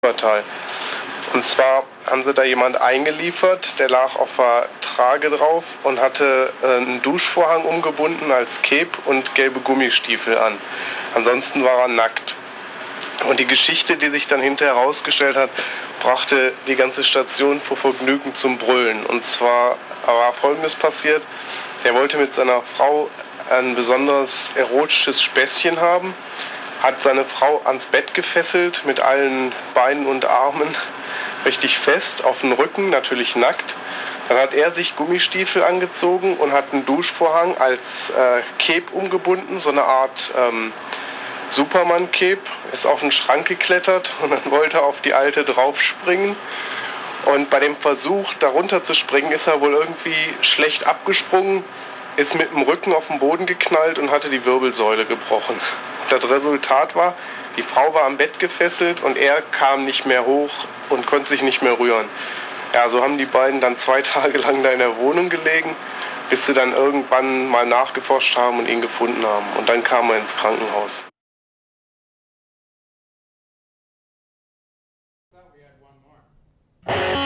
Wuppertal. Und zwar haben sie da jemand eingeliefert, der lag auf der Trage drauf und hatte einen Duschvorhang umgebunden als Cape und gelbe Gummistiefel an. Ansonsten war er nackt. Und die Geschichte, die sich dann hinterher herausgestellt hat, brachte die ganze Station vor Vergnügen zum Brüllen. Und zwar war Folgendes passiert: Der wollte mit seiner Frau ein besonders erotisches Späßchen haben, hat seine Frau ans Bett gefesselt mit allen Beinen und Armen richtig fest, auf den Rücken, natürlich nackt. Dann hat er sich Gummistiefel angezogen und hat einen Duschvorhang als Cape umgebunden, so eine Art Superman-Cape, ist auf den Schrank geklettert und dann wollte er auf die Alte draufspringen. Und bei dem Versuch, darunter zu springen, ist er wohl irgendwie schlecht abgesprungen, ist mit dem Rücken auf den Boden geknallt und hatte die Wirbelsäule gebrochen. Das Resultat war, die Frau war am Bett gefesselt und er kam nicht mehr hoch und konnte sich nicht mehr rühren. Ja, so haben die beiden dann 2 Tage lang da in der Wohnung gelegen, bis sie dann irgendwann mal nachgeforscht haben und ihn gefunden haben. Und dann kam er ins Krankenhaus.